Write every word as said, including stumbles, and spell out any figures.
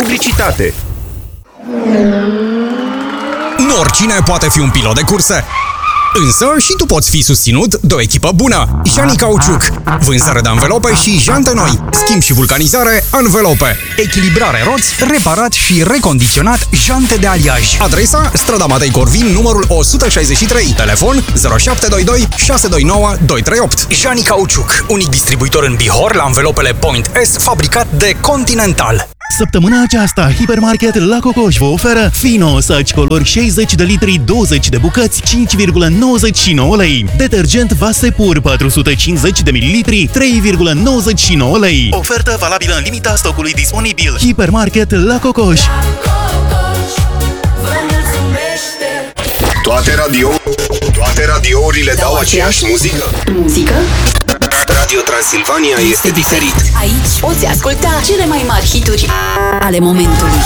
publicitate. Nu oricine poate fi un pilot de curse. Însă și tu poți fi susținut de o echipă bună. Jani Cauciuc. Vânzare de anvelope și jante noi. Schimb și vulcanizare Anvelope. Echilibrare roți, reparat și recondiționat jante de aliaj. Adresa: strada Matei Corvin, numărul o sută șaizeci și trei. Telefon zero șapte doi doi șase doi nouă doi trei opt. Jani Cauciuc, unic distribuitor în Bihor la anvelopele Point S, fabricat de Continental. Săptămâna aceasta, Hipermarket La Cocoș vă oferă Fino Saci Color șaizeci de litri, douăzeci de bucăți, cinci virgulă nouăzeci și nouă lei. Detergent Vase Pur patru sute cincizeci de mililitri, trei virgulă nouăzeci și nouă lei. Ofertă valabilă în limita stocului disponibil. Hipermarket La Cocoș. Toate radio, toate radiourile dau aceeași muzică. Muzică? Radio Transilvania este diferit. Aici poți asculta cele mai mari hituri ale momentului.